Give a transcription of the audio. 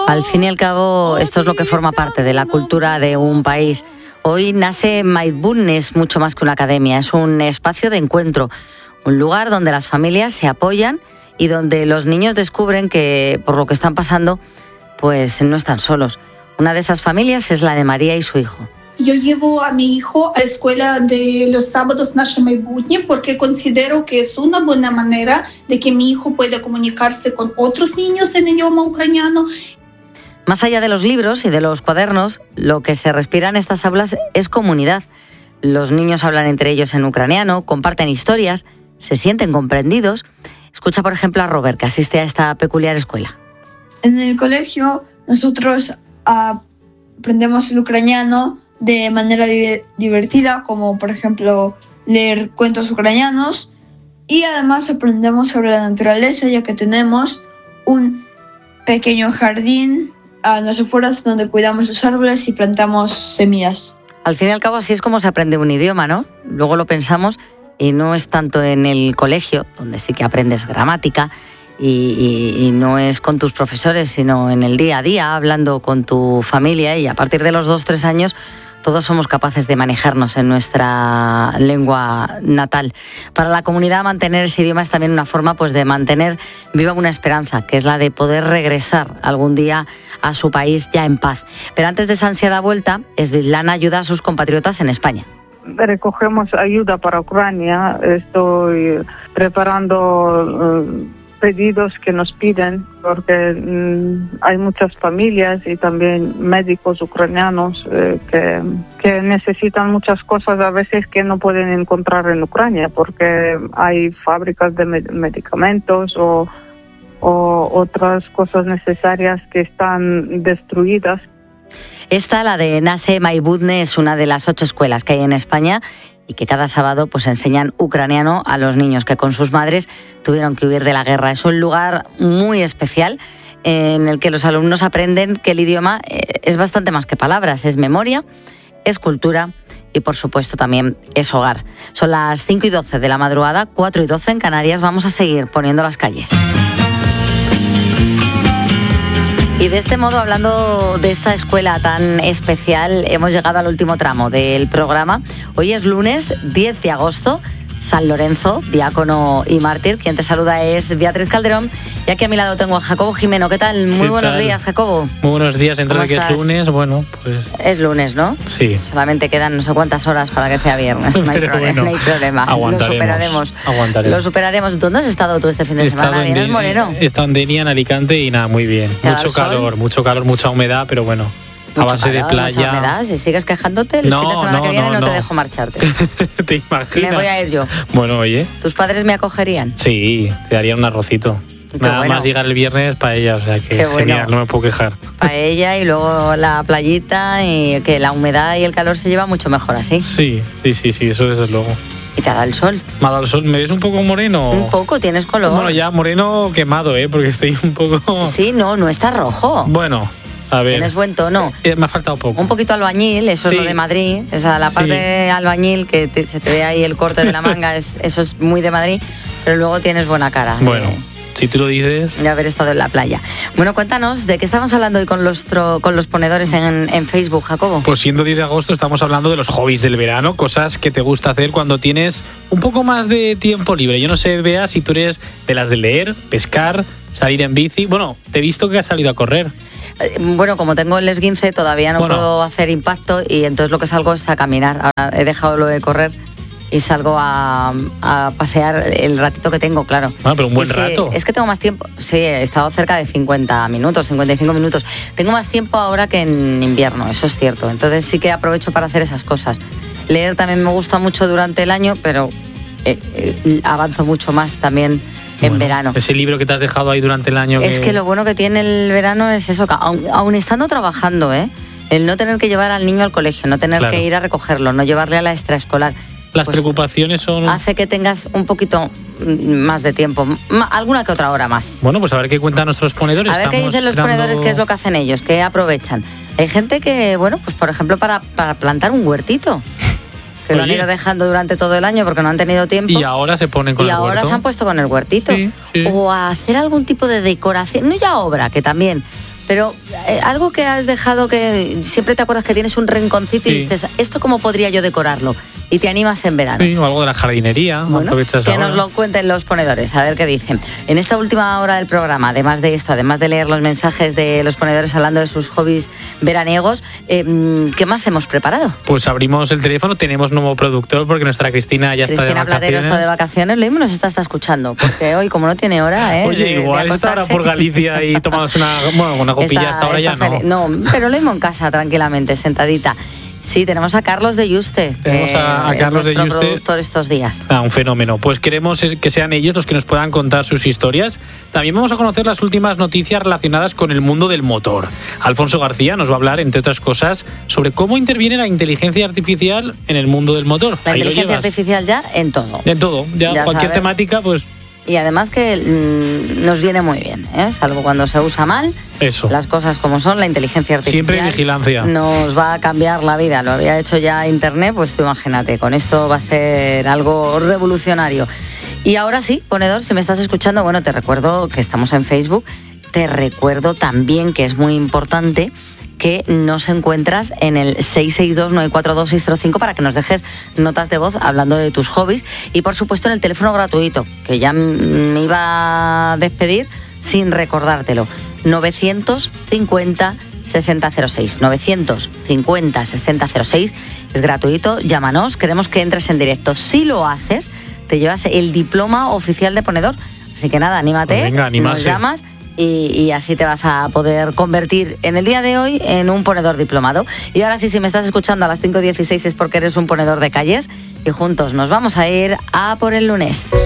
Al fin y al cabo, esto es lo que forma parte de la cultura de un país. Hoy nace Mindfulness mucho más que una academia, es un espacio de encuentro, un lugar donde las familias se apoyan y donde los niños descubren que por lo que están pasando, pues no están solos. Una de esas familias es la de María y su hijo. Yo llevo a mi hijo a la escuela de los sábados Naše Maybutnje porque considero que es una buena manera de que mi hijo pueda comunicarse con otros niños en idioma ucraniano. Más allá de los libros y de los cuadernos, lo que se respira en estas aulas es comunidad. Los niños hablan entre ellos en ucraniano, comparten historias, se sienten comprendidos. Escucha, por ejemplo, a Robert, que asiste a esta peculiar escuela. En el colegio nosotros aprendemos el ucraniano de manera divertida, como por ejemplo leer cuentos ucranianos, y además aprendemos sobre la naturaleza, ya que tenemos un pequeño jardín a las afueras donde cuidamos los árboles y plantamos semillas. Al fin y al cabo, así es como se aprende un idioma, ¿no? Luego lo pensamos y no es tanto en el colegio, donde sí que aprendes gramática, y no es con tus profesores, sino en el día a día, hablando con tu familia, y a partir de los 2-3 años todos somos capaces de manejarnos en nuestra lengua natal. Para la comunidad, mantener ese idioma es también una forma, pues, de mantener viva una esperanza, que es la de poder regresar algún día a su país ya en paz. Pero antes de esa ansiada vuelta, Svetlana ayuda a sus compatriotas en España. Recogemos ayuda para Ucrania. Estoy preparando pedidos que nos piden, porque hay muchas familias y también médicos ucranianos que necesitan muchas cosas a veces que no pueden encontrar en Ucrania, porque hay fábricas de medicamentos o otras cosas necesarias que están destruidas. Esta, la de Naše Maybutnje, es una de las 8 escuelas que hay en España y que cada sábado pues enseñan ucraniano a los niños que con sus madres tuvieron que huir de la guerra. Es un lugar muy especial en el que los alumnos aprenden que el idioma es bastante más que palabras, es memoria, es cultura y por supuesto también es hogar. Son las 5:12 de la madrugada, 4:12 en Canarias. Vamos a seguir poniendo las calles. Y de este modo, hablando de esta escuela tan especial, hemos llegado al último tramo del programa. Hoy es lunes 10 de agosto, San Lorenzo, diácono y mártir. Quien te saluda es Beatriz Calderón. Y aquí a mi lado tengo a Jacobo Jimeno. ¿Qué tal? Muy buenos días, Jacobo. Muy buenos días. Dentro de que es lunes, bueno, pues... Es lunes, ¿no? Sí. Solamente quedan no sé cuántas horas para que sea viernes. No hay problema. Bueno, no hay problema. Aguantaremos. Lo superaremos. ¿Dónde has estado tú este fin de semana? ¿Vienes moreno? He estado en Denia, en Alicante, y nada, muy bien. Mucho calor, mucha humedad, pero bueno. A base de playa. Mucha humedad. Si sigues quejándote, el fin de semana que viene no te dejo marcharte. ¿Te imaginas? Me voy a ir yo. Bueno, oye. ¿Tus padres me acogerían? Sí, te darían un arrocito. Nada más llegar el viernes paella, o sea que genial, no me puedo quejar. Paella y luego la playita, y que la humedad y el calor se lleva mucho mejor así. Sí, eso desde luego. ¿Y te ha dado el sol? Me ha dado el sol. ¿Me ves un poco moreno? Un poco, tienes color. Bueno, ya moreno quemado, porque estoy un poco... Sí, no está rojo. Bueno, a ver. Tienes buen tono. Me ha faltado poco. Un poquito albañil, eso es lo de Madrid. O sea, la parte de albañil, que se te ve ahí el corte de la manga, eso es muy de Madrid, pero luego tienes buena cara. Bueno. Si tú lo dices. De haber estado en la playa. Bueno, cuéntanos, ¿de qué estamos hablando hoy con los ponedores en Facebook, Jacobo? Pues siendo 10 de agosto estamos hablando de los hobbies del verano, cosas que te gusta hacer cuando tienes un poco más de tiempo libre. Yo no sé, Bea, si tú eres de las de leer, pescar, salir en bici. Bueno, te he visto que has salido a correr. Bueno, como tengo el esguince, todavía no puedo hacer impacto, y entonces lo que salgo es a caminar. Ahora he dejado lo de correr y salgo a pasear el ratito que tengo, claro. Ah, pero un buen rato. Es que tengo más tiempo. Sí, he estado cerca de 50 minutos, 55 minutos. Tengo más tiempo ahora que en invierno, eso es cierto. Entonces sí que aprovecho para hacer esas cosas. Leer también me gusta mucho durante el año, pero avanzo mucho más también en verano. Ese libro que te has dejado ahí durante el año. Es que lo bueno que tiene el verano es eso, aun estando trabajando, el no tener que llevar al niño al colegio, no tener que ir a recogerlo, no llevarle a la extraescolar. Las preocupaciones son... Hace que tengas un poquito más de tiempo, alguna que otra hora más. Bueno, pues a ver qué cuentan nuestros ponedores. A ver qué dicen los ponedores, qué es lo que hacen ellos, qué aprovechan. Hay gente que, bueno, pues por ejemplo para plantar un huertito, que lo han ido dejando durante todo el año porque no han tenido tiempo. Y ahora se ponen con el huerto. Y ahora se han puesto con el huertito. Sí. O a hacer algún tipo de decoración, no ya obra, que también, Pero algo que has dejado que siempre te acuerdas que tienes un rinconcito y dices, ¿esto cómo podría yo decorarlo? Y te animas en verano. Sí, o algo de la jardinería. Bueno, que nos lo cuenten los ponedores, a ver qué dicen. En esta última hora del programa, además de esto, además de leer los mensajes de los ponedores hablando de sus hobbies veraniegos, ¿qué más hemos preparado? Pues abrimos el teléfono, tenemos nuevo productor porque nuestra Cristina ya está de vacaciones. Cristina Platero está de vacaciones, lo mismo nos está escuchando, porque hoy como no tiene hora, Oye, igual está ahora por Galicia y tomándose una copilla hasta ahora ya no. No, pero lo mismo en casa tranquilamente, sentadita. Sí, tenemos a Carlos de Yuste. Tenemos a Carlos de Yuste, productor estos días. Un fenómeno. Pues queremos que sean ellos los que nos puedan contar sus historias. También vamos a conocer las últimas noticias relacionadas con el mundo del motor. Alfonso García nos va a hablar, entre otras cosas, sobre cómo interviene la inteligencia artificial en el mundo del motor. La inteligencia artificial ya en todo. En todo. Ya cualquier sabes. Temática, pues... Y además que nos viene muy bien, salvo cuando se usa mal. Eso. Las cosas como son, la inteligencia artificial. Siempre hay vigilancia. Nos va a cambiar la vida. Lo había hecho ya Internet, pues tú imagínate, con esto va a ser algo revolucionario. Y ahora sí, ponedor, si me estás escuchando, bueno, te recuerdo que estamos en Facebook. Te recuerdo también que es muy importante que nos encuentras en el 662-942-605 para que nos dejes notas de voz hablando de tus hobbies y por supuesto en el teléfono gratuito, que ya me iba a despedir sin recordártelo, 950-6006, 950-6006, es gratuito, llámanos, queremos que entres en directo. Si lo haces, te llevas el diploma oficial de ponedor, así que nada, anímate, pues venga, nos llamas. Y así te vas a poder convertir en el día de hoy en un ponedor diplomado. Y ahora sí, si me estás escuchando a las 5:16 es porque eres un ponedor de calles y juntos nos vamos a ir a por el lunes.